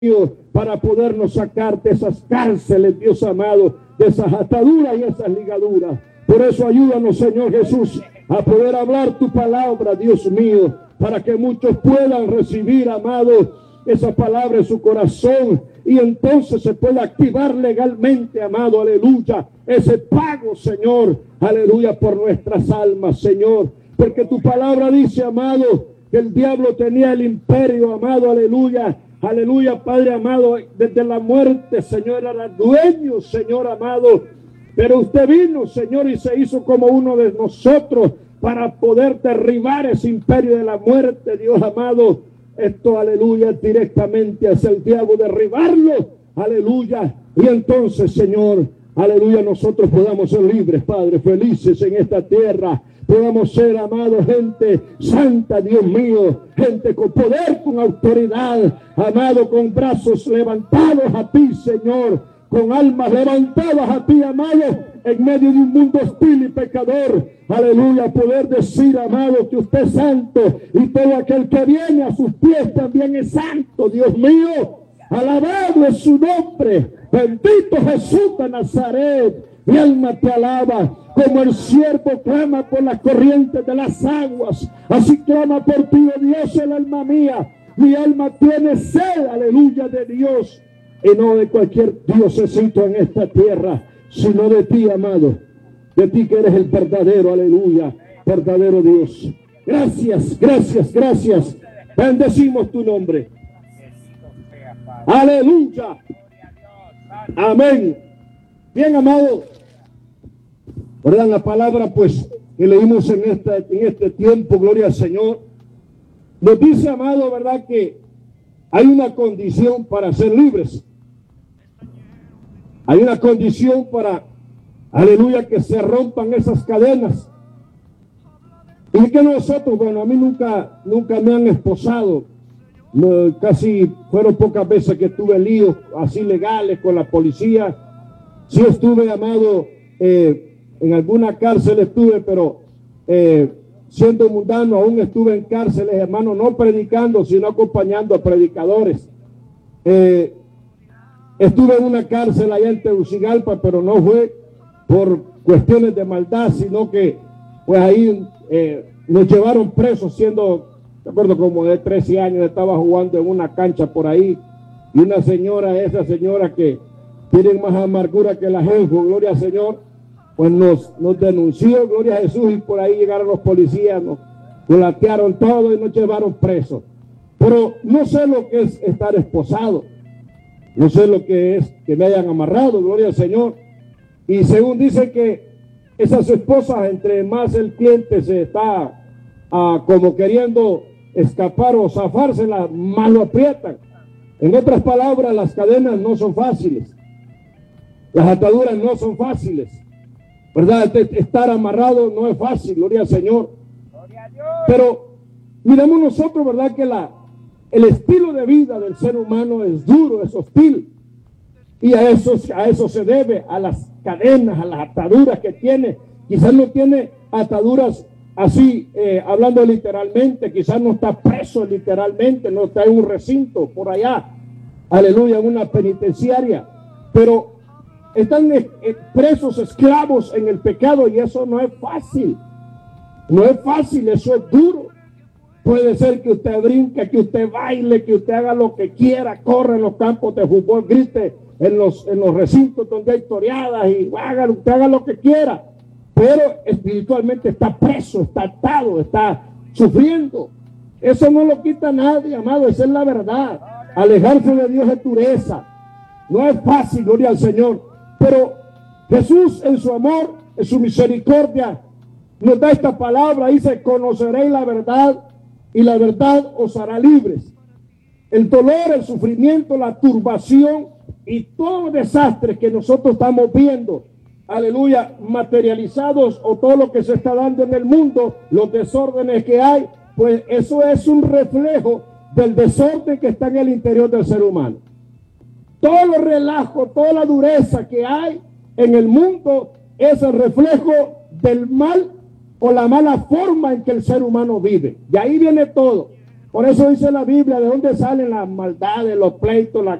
para podernos sacar de esas cárceles, Dios amado, de esas ataduras y esas ligaduras. Por eso ayúdanos, Señor Jesús, a poder hablar tu palabra, Dios mío, para que muchos puedan recibir, amado, esa palabra en su corazón, y entonces se pueda activar legalmente, amado, aleluya, ese pago, Señor, aleluya, por nuestras almas, Señor, porque tu palabra dice, amado, que el diablo tenía el imperio, amado, aleluya, aleluya, Padre amado, desde la muerte, Señor, era dueño, Señor amado, pero usted vino, Señor, y se hizo como uno de nosotros para poder derribar ese imperio de la muerte, Dios amado. Esto, aleluya, directamente hacia el diablo, derribarlo, aleluya. Y entonces, Señor, aleluya, nosotros podamos ser libres, Padre, felices en esta tierra. Podamos ser, amados, gente santa, Dios mío, gente con poder, con autoridad, amado, con brazos levantados a ti, Señor, con almas levantadas a ti, amado, en medio de un mundo hostil y pecador. Aleluya, poder decir, amado, que usted es santo y todo aquel que viene a sus pies también es santo, Dios mío. Alabado es su nombre. Bendito Jesús de Nazaret. Mi alma te alaba. Como el siervo clama por las corrientes de las aguas, así clama por ti, oh Dios, el alma mía. Mi alma tiene sed, aleluya, de Dios, y no de cualquier diosecito en esta tierra, sino de ti, amado, de ti que eres el verdadero, aleluya, verdadero Dios. Gracias, gracias, gracias. Bendecimos tu nombre. Aleluya. Amén. Bien, amado, ¿verdad? La palabra, pues, que leímos en este tiempo, gloria al Señor, nos dice, amado, ¿verdad?, que hay una condición para ser libres. Hay una condición para, aleluya, que se rompan esas cadenas. Y que nosotros, bueno, a mí nunca me han esposado. No, casi fueron pocas veces que tuve líos así legales con la policía. Sí estuve, amado, en alguna cárcel estuve, pero siendo mundano aún estuve en cárceles, hermano, no predicando, sino acompañando a predicadores. Estuve en una cárcel allá en Tegucigalpa, pero no fue por cuestiones de maldad, sino que pues ahí nos llevaron presos siendo, de acuerdo, como de 13 años, estaba jugando en una cancha por ahí, y una señora, esa señora que tiene más amargura que la gente, gloria al Señor, pues nos denunció, gloria a Jesús, y por ahí llegaron los policías, nos latearon todo y nos llevaron presos. Pero no sé lo que es estar esposado, no sé lo que es que me hayan amarrado, gloria al Señor. Y según dice que esas esposas, entre más el cliente se está como queriendo escapar o zafársela, más lo aprietan. En otras palabras, las cadenas no son fáciles, las ataduras no son fáciles, ¿verdad? Estar amarrado no es fácil, gloria al Señor. Gloria a Dios. Pero miramos nosotros, ¿verdad?, que el estilo de vida del ser humano es duro, es hostil. Y a eso se debe, a las cadenas, a las ataduras que tiene. Quizás no tiene ataduras así, hablando literalmente, quizás no está preso literalmente, no está en un recinto por allá, aleluya, en una penitenciaria, pero están presos, esclavos en el pecado, y eso no es fácil, no es fácil, eso es duro. Puede ser que usted brinque, que usted baile, que usted haga lo que quiera, corra en los campos de fútbol, grite en los recintos donde hay toreadas, y usted haga lo que quiera, pero espiritualmente está preso, está atado, está sufriendo. Eso no lo quita nadie, amado, esa es la verdad. Alejarse de Dios es dureza, no es fácil, gloria al Señor, pero Jesús en su amor, en su misericordia, nos da esta palabra, dice: conoceréis la verdad y la verdad os hará libres. El dolor, el sufrimiento, la turbación y todo el desastre que nosotros estamos viendo, aleluya, materializados, o todo lo que se está dando en el mundo, los desórdenes que hay, pues eso es un reflejo del desorden que está en el interior del ser humano. Todo los relajos, toda la dureza que hay en el mundo es el reflejo del mal o la mala forma en que el ser humano vive. De ahí viene todo. Por eso dice la Biblia, ¿de dónde salen las maldades, los pleitos,